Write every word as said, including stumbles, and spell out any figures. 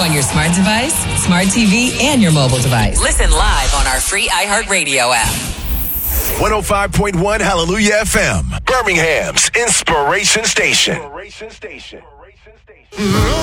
on your smart device, smart T V, and your mobile device. Listen live on our free iHeartRadio app. one oh five point one Hallelujah F M, Birmingham's Inspiration Station.